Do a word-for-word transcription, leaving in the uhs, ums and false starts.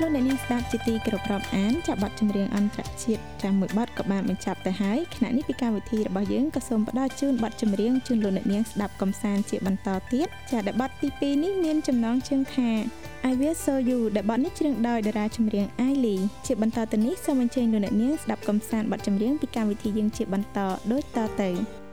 លោកអ្នកនាងស្ដាប់ជាទីគោរពរាប់អានចាប់បទចម្រៀងអន្តរជាតិតាមមួយបទក៏បានបញ្ចប់ទៅហើយខណៈនេះពីកម្មវិធីរបស់យើងក៏សូមផ្ដល់ជូនបទចម្រៀងជូនលោកអ្នកនាងស្ដាប់កំសាន្តជាបន្តទៀតចាដែលបទទីពីរនេះមានចំណងជើងថា I Will Show You ដែលបទនេះច្រៀងដោយតារាចម្រៀង Ailey ជាបន្តទៅនេះសូមអញ្ជើញលោកអ្នកនាងស្ដាប់កំសាន្តបទចម្រៀងពីកម្មវិធីយើងជាបន្តដូចតទៅ